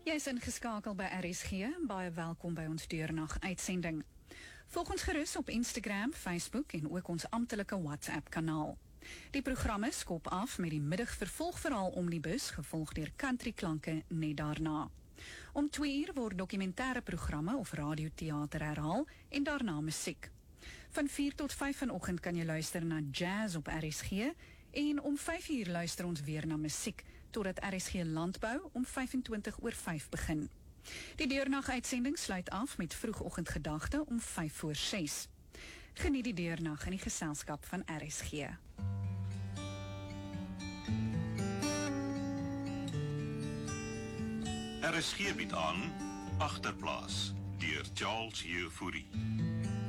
Jy is ingeskakel by RSG, baie welkom by ons deurnag uitsending. Volg ons gerus op Instagram, Facebook en ook ons amptelike WhatsApp kanaal. Die programme skop af met die middagvervolgverhaal Omnibus, gevolg deur country klanke net daarna. Om 2 uur word dokumentêre programme of radioteater herhaal en daarna musiek. Van 4 tot 5 vanoggend kan jy luister na jazz op RSG en om 5 uur luister ons weer na musiek totdat RSG Landbou om 5:25 begin. Die deurnag uitsending sluit af met vroegoggendgedagte om 5:45. Geniet die deurnag in die geselskap van RSG. RSG bied aan Agterplaas deur Charles Jefouri.